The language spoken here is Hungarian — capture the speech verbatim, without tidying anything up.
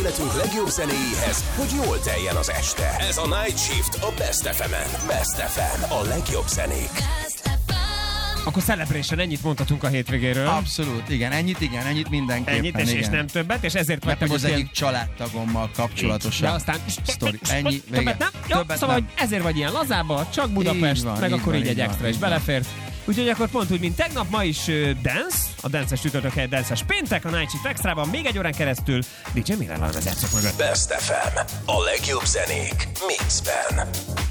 életünk legjobb zenéjéhez, hogy jól teljen az este. Ez a Night Shift a Best ef emen. Best ef em, a legjobb zenék. Akkor Celebration, ennyit mondhatunk a hétvégéről. Abszolút, igen, ennyit, igen, ennyit mindenképpen. Ennyit, és, és nem többet, és ezért mert vettem az ilyen... egyik családtagommal kapcsolatosan. De aztán... Sztori. Ennyi, vége. Többet nem? Jó, Többet szóval, nem. hogy ezért vagy ilyen lazába, csak Budapest, van, meg így akkor van, így egy így extra van, is így belefért. Úgyhogy akkor pont úgy, mint tegnap, ma is uh, dance, a dance-es csütörtök helyett dance-es péntek, a Night Shift Extrában még egy órán keresztül dé dzsé Miller van az játszok mögött. Best ef em, a legjobb zenék mixben.